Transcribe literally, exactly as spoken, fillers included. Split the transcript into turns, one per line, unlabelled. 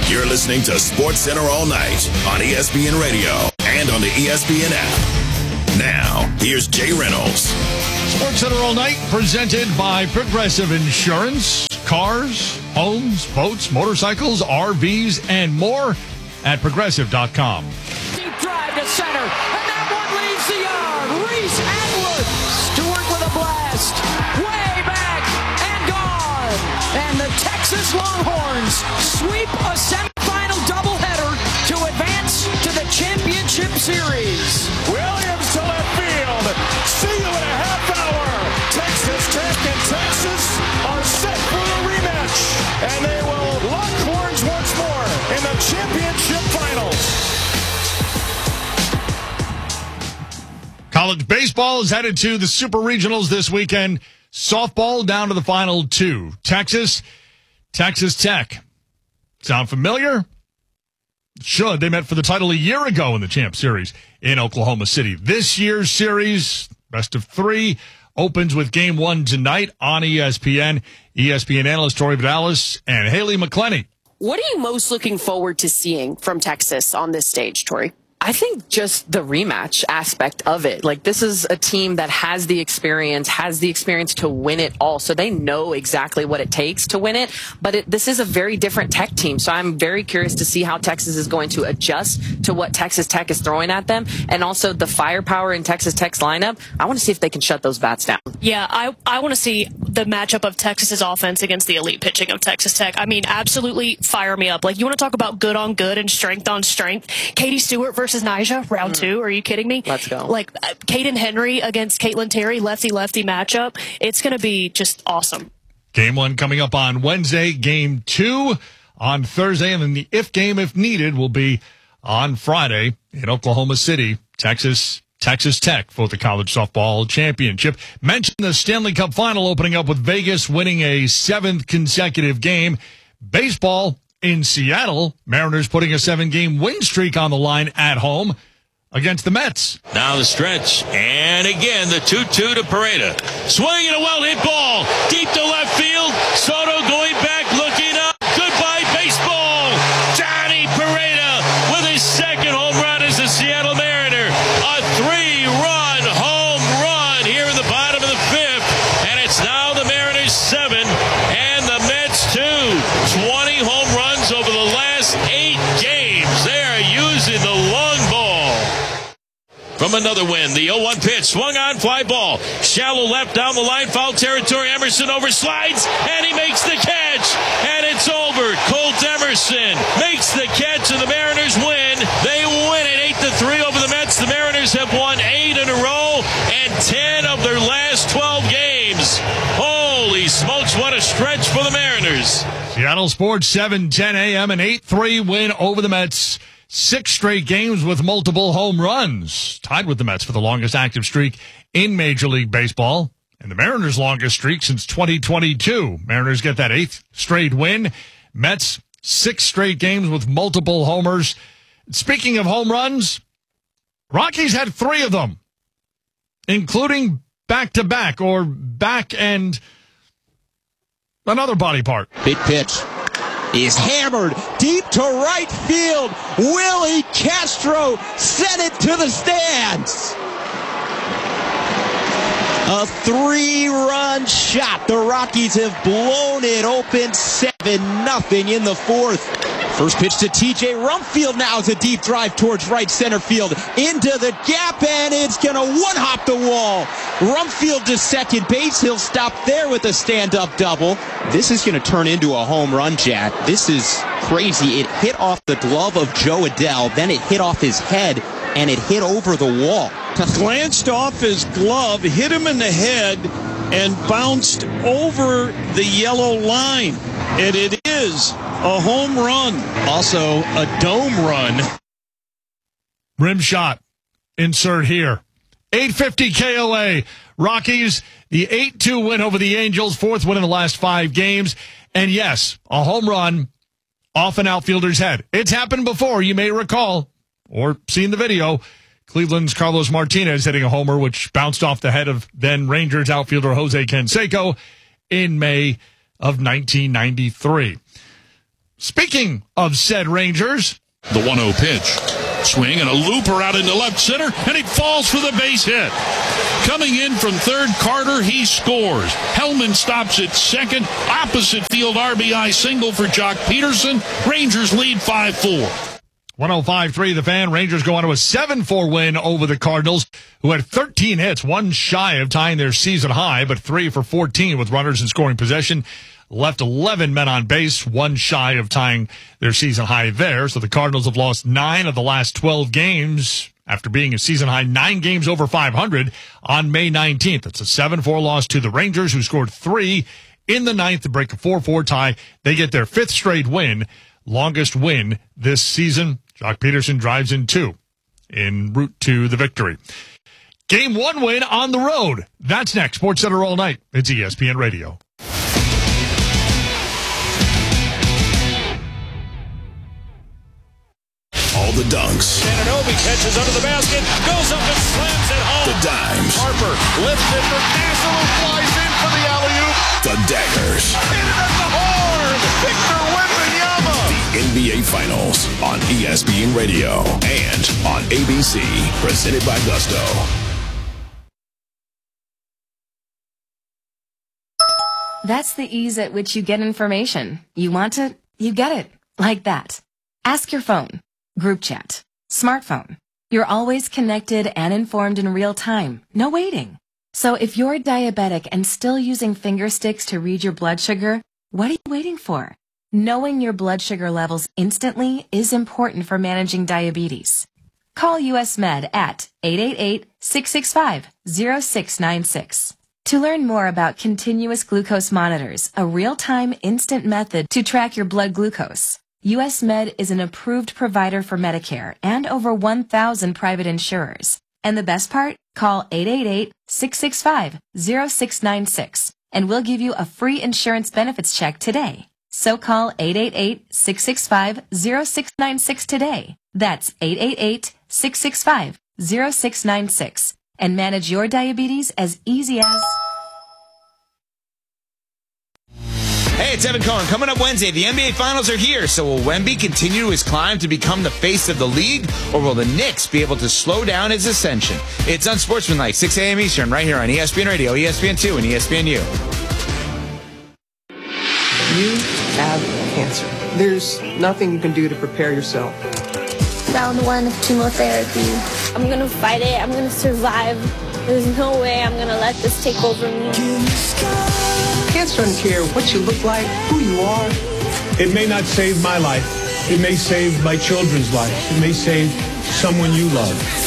You're listening to Sports Center all night on E S P N Radio and on the E S P N app. Now, here's Jay Reynolds.
Sports Center all night presented by Progressive Insurance. Cars, homes, boats, motorcycles, R Vs, and more at progressive dot com.
Deep drive to center, and that one leaves the yard. Reese Atwood, Stewart with a blast, way back and gone. And the Texas Longhorns sweep a semifinal doubleheader to advance to the championship series.
Williams to left field. See you in a half hour. Texas Tech and Texas are set for a rematch, and they will lock horns once more in the championship finals.
College baseball is headed to the Super Regionals this weekend. Softball down to the final two. Texas, Texas Tech. Sound familiar? Should. They met for the title a year ago in the Champ Series in Oklahoma City. This year's series, best of three, opens with game one tonight on E S P N. E S P N analyst Tori Vidalis and Haley McClenny.
What are you most looking forward to seeing from Texas on this stage, Tori? I think just the rematch aspect of it. Like, this is a team that has the experience, has the experience to win it all. So they know exactly what it takes to win it. But it, this is a very different Tech team. So I'm very curious to see how Texas is going to adjust to what Texas Tech is throwing at them. And also the firepower in Texas Tech's lineup. I want to see if they can shut those bats down.
Yeah, I, I want to see the matchup of Texas's offense against the elite pitching of Texas Tech. I mean, absolutely fire me up. Like, you want to talk about good on good and strength on strength. Katie Stewart versus Versus Nyjah, round mm. two. Are you kidding me?
Let's go.
Like, uh, Caden Henry against Caitlin Terry, lefty-lefty matchup. It's going to be just awesome.
Game one coming up on Wednesday. Game two on Thursday. And then the if game, if needed, will be on Friday in Oklahoma City. Texas, Texas Tech for the college softball championship. Mentioned the Stanley Cup final opening up with Vegas winning a seventh consecutive game. Baseball in Seattle, Mariners putting a seven-game win streak on the line at home against the Mets.
Now the stretch, and again the two two to Pareda. Swinging a well-hit ball, deep to left field. Soto going back, looking up. Goodbye, baseball. Johnny Pareda with his second home run as a Seattle Mariner. A three-run home run here in the bottom of the fifth, and it's now the Mariners seven and the Mets two. twenty home runs over the last eight games. They are using the long ball. From another win, the oh one pitch, swung on, fly ball. Shallow left down the line, foul territory. Emerson overslides, and he makes the catch. And it's over. Colt Emerson makes the catch, and the Mariners win. They win it eight to three over the Mets. The Mariners have won eight in a row and ten of their last twelve games. Holy smokes, what a stretch for the Mariners.
Seattle Sports, seven ten a.m. an eight three win over the Mets. Six straight games with multiple home runs. Tied with the Mets for the longest active streak in Major League Baseball. And the Mariners' longest streak since twenty twenty-two. Mariners get that eighth straight win. Mets, six straight games with multiple homers. Speaking of home runs, Rockies had three of them, including back-to-back or back and another body part.
Big pitch is hammered deep to right field. Willie Castro sent it to the stands. A three-run shot. The Rockies have blown it open seven nothing in the fourth. First pitch to T J Rumfield now is a deep drive towards right center field. Into the gap, and it's going to one-hop the wall. Rumfield to second base. He'll stop there with a stand-up double. This is going to turn into a home run, Jack. This is crazy. It hit off the glove of Joe Adell, then it hit off his head, and it hit over the wall.
Glanced off his glove, hit him in the head, and bounced over the yellow line. And it is a home run.
Also a dome run.
Rim shot. Insert here. eight fifty K O A. Rockies, the eight two win over the Angels. Fourth win in the last five games. And yes, a home run off an outfielder's head. It's happened before, you may recall, or seen the video. Cleveland's Carlos Martinez hitting a homer, which bounced off the head of then Rangers outfielder Jose Canseco in May of nineteen ninety-three. Speaking of said Rangers.
The one oh pitch. Swing and a looper out into left center, and he falls for the base hit. Coming in from third, Carter, he scores. Hellman stops at second. Opposite field R B I single for Jock Peterson. Rangers lead five four.
one oh five point three The Fan. Rangers go on to a seven four win over the Cardinals, who had thirteen hits, one shy of tying their season high, but three for fourteen with runners in scoring possession. Left eleven men on base, one shy of tying their season high there. So the Cardinals have lost nine of the last twelve games after being a season high nine games over five hundred on May nineteenth. It's a seven four loss to the Rangers, who scored three in the ninth to break a four four tie. They get their fifth straight win, longest win this season. Jock Peterson drives in two en route to the victory. Game one win on the road. That's next. SportsCenter all night. It's E S P N Radio.
All the dunks.
Ananobi catches under the basket, goes up and slams it home.
The dimes.
Harper lifts it for Castle, who flies in for the alley-oop.
The daggers.
Hit it at the horn. Victor Wembanyama.
The N B A Finals on E S P N Radio and on A B C. Presented by Gusto.
That's the ease at which you get information. You want it, you get it. Like that. Ask your phone. Group chat. Smartphone. You're always connected and informed in real time. No waiting. So if you're diabetic and still using finger sticks to read your blood sugar, what are you waiting for? Knowing your blood sugar levels instantly is important for managing diabetes. Call U S Med at eight eight eight, six six five, zero six nine six. To learn more about continuous glucose monitors, a real-time instant method to track your blood glucose, U S Med is an approved provider for Medicare and over one thousand private insurers. And the best part? Call eight eight eight, six six five, zero six nine six and we'll give you a free insurance benefits check today. So call eight eight eight, six six five, zero six nine six today. That's eight eight eight, six six five, zero six nine six and manage your diabetes as easy as...
Hey, it's Evan Cohen. Coming up Wednesday, the N B A Finals are here. So will Wemby continue his climb to become the face of the league, or will the Knicks be able to slow down his ascension? It's Unsportsmanlike, six a.m. Eastern, right here on E S P N Radio, E S P N two, and E S P N U.
You have cancer. There's nothing you can do to prepare yourself.
Round one of chemotherapy. I'm going to fight it. I'm going to survive. There's no way I'm going to let this take over me.
Cancer doesn't care what you look like, who you are.
It may not save my life. It may save my children's lives. It may save someone you love.